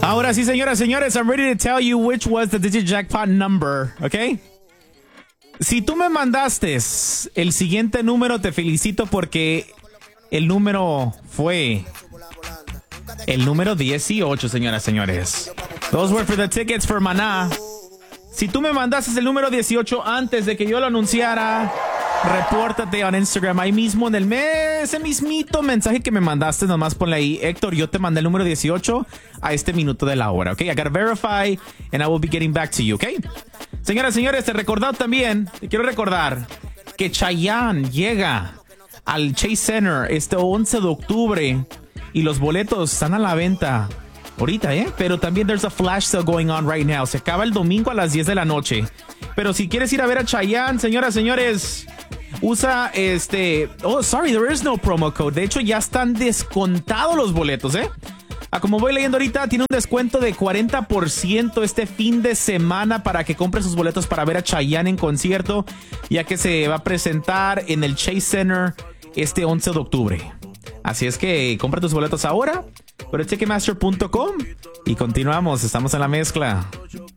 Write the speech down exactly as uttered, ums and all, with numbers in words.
Ahora sí, señoras, señores, I'm ready to tell you which was the digit jackpot number, ¿ok? Si tú me mandaste el siguiente número, te felicito porque el número fue el número dieciocho, señoras, señores. Those were for the tickets for Maná. Si tú me mandaste el número dieciocho antes de que yo lo anunciara, repórtate en Instagram ahí mismo en el mes, ese mismito mensaje que me mandaste, nomás ponle ahí, Héctor, yo te mandé el número dieciocho a este minuto de la hora, ¿ok? I gotta verify and I will be getting back to you, ¿ok? Señoras, señores, te recordad también, te quiero recordar que Chayanne llega al Chase Center este once de octubre y los boletos están a la venta ahorita, ¿eh? Pero también there's a flash sale going on right now. Se acaba el domingo a las diez de la noche. Pero si quieres ir a ver a Chayanne, señoras, señores, usa este... Oh, sorry, there is no promo code. De hecho, ya están descontados los boletos, ¿eh? Ah, como voy leyendo ahorita, tiene un descuento de cuarenta por ciento este fin de semana para que compre sus boletos para ver a Chayanne en concierto, ya que se va a presentar en el Chase Center este once de octubre. Así es que compra tus boletos ahora por ticketmaster punto com y continuamos, estamos en la mezcla.